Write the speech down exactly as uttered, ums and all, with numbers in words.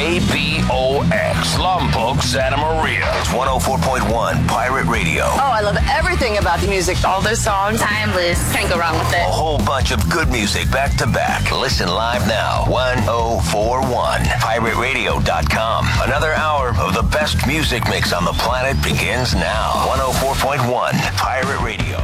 K B O X, Lompoc, Santa Maria. It's one oh four point one Pirate Radio. Oh, I love everything about the music. All those songs, timeless. Can't go wrong with it. A whole bunch of good music back to back. Listen live now. one oh four one pirate radio dot com. Another hour of the best music mix on the planet begins now. one oh four point one Pirate Radio.